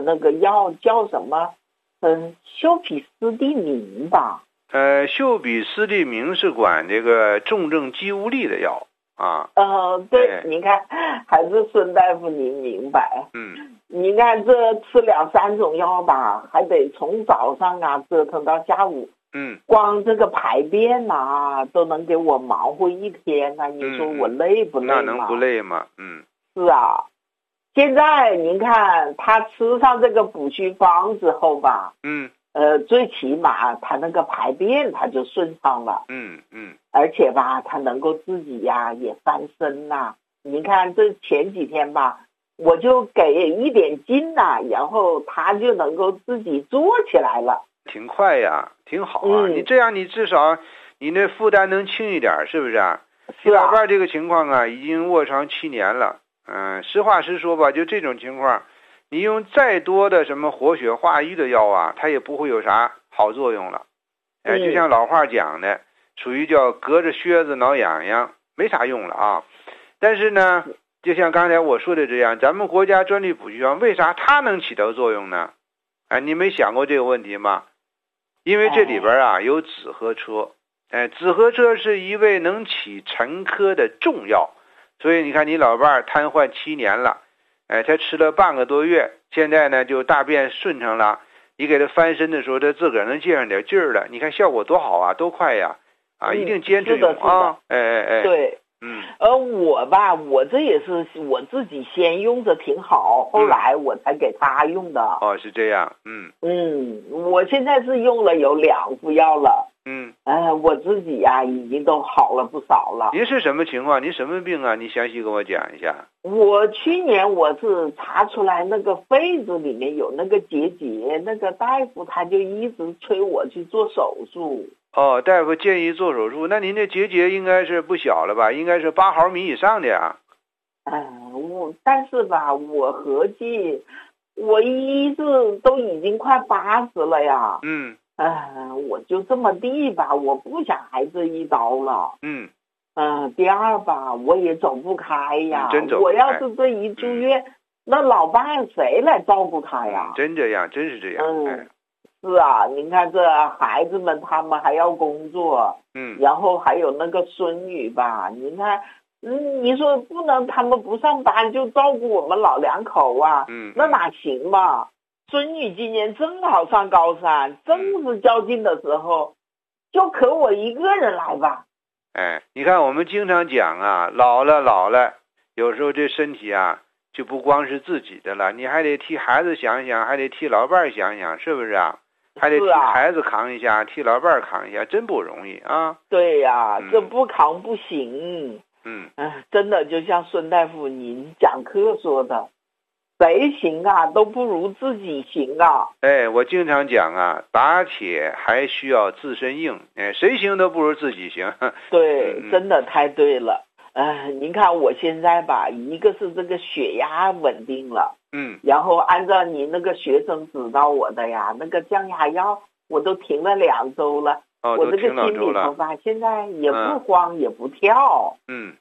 那个药叫什么？休比斯地明吧。 休比斯地明是管这个重症肌无力的药啊。 对，您看，还是孙大夫您明白。您看这吃2-3种药吧，还得从早上啊折腾到下午。光这个排便呐，都能给我忙活一天呐，你说我累不累嘛？ 那能不累吗？ 是啊。现在您看他吃上这个补虚方之后吧，最起码他那个排便他就顺畅了。而且吧，他能够自己呀也翻身呐。您看这前几天吧，我就给一点劲呐，然后他就能够自己坐起来了。 挺快呀，挺好啊。你这样，你至少你那负担能轻一点，是不是啊？你老伴这个情况啊，已经卧床7年了。实话实说吧，就这种情况，你用再多的什么活血化瘀的药啊，它也不会有啥好作用了。就像老话讲的，属于叫隔着靴子挠痒痒，没啥用了啊。但是呢，就像刚才我说的这样，咱们国家专利补虚方为啥它能起到作用呢？你没想过这个问题吗？因为这里边啊有紫河车。紫河车是一味能起沉疴的重药。所以你看，你老伴瘫痪7年了，他吃了半个多月，现在呢就大便顺畅了。你给他翻身的时候，他自个儿能借上点劲儿了。你看效果多好啊，多快呀！一定坚持用啊！ 对，我吧，我这也是我自己先用着挺好，后来我才给他用的。 是这样。 我现在是用了有2副药了。我自己呀已经都好了不少了。 您是什么情况？您什么病啊？你详细跟我讲一下。 我去年我是查出来那个肺子里面有那个结节，那个大夫他就一直催我去做手术。 大夫建议做手术，那您这结节应该是不小了吧？应该是8毫米以上的呀。 但是吧，我合计我一直都已经快80了呀。我就这么地吧，我不想挨这一刀了。第二吧，我也走不开呀。 真走不开。 我要是这一住院，那老伴谁来照顾他呀？ 真这样，真是这样。 是啊，您看这孩子们他们还要工作，然后还有那个孙女吧，您看，你说不能他们不上班就照顾我们老2口啊？那哪行嘛？孙女今年正好上高3，正是较劲的时候，就可我一个人来吧。 你看我们经常讲啊，老了，有时候这身体啊就不光是自己的了，你还得替孩子想想，还得替老伴想想，是不是啊？还得替孩子扛一下，替老伴扛一下，真不容易啊。 对呀，这不扛不行。真的就像孙大夫您讲课说的，谁行啊都不如自己行啊。 我经常讲啊，打铁还需要自身硬，谁行都不如自己行。 对，真的太对了。您看我现在吧，一个是这个血压稳定了，然后按照您那个学生指导我的呀，那个降压药我都停了2周了。我这个心里头吧，现在也不慌也不跳。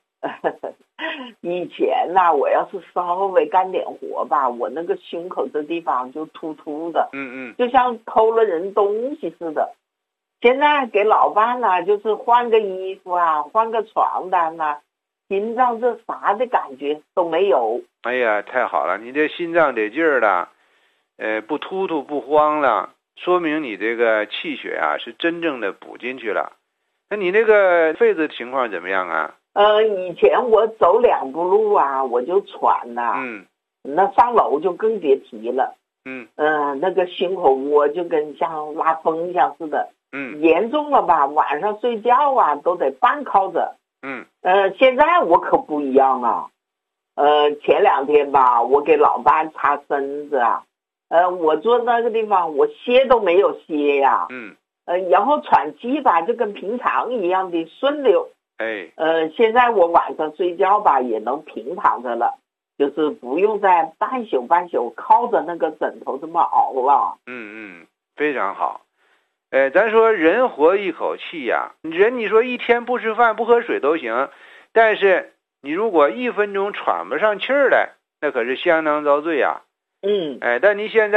以前呐，我要是稍微干点活吧，我那个胸口这地方就突突的，就像偷了人东西似的。现在给老伴呢，就是换个衣服啊，换个床单啊，心脏这啥的感觉都没有。 哎呀，太好了，你这心脏得劲儿了，不突突不慌了，说明你这个气血啊是真正的补进去了。那你那个肺子情况怎么样啊？ 以前我走2步路啊，我就喘呐。那上楼就更别提了。那个胸口窝就跟像拉风箱似的。严重了吧，晚上睡觉啊都得半靠着。现在我可不一样了。前2天吧，我给老伴擦身子啊，我坐那个地方，我歇都没有歇呀。然后喘气吧，就跟平常一样的顺溜。现在我晚上睡觉吧，也能平躺着了，就是不用再半宿靠着那个枕头这么熬了。 非常好。咱说人活一口气呀，人你说一天不吃饭不喝水都行，但是你如果1分钟喘不上气儿来，那可是相当遭罪呀。但你现在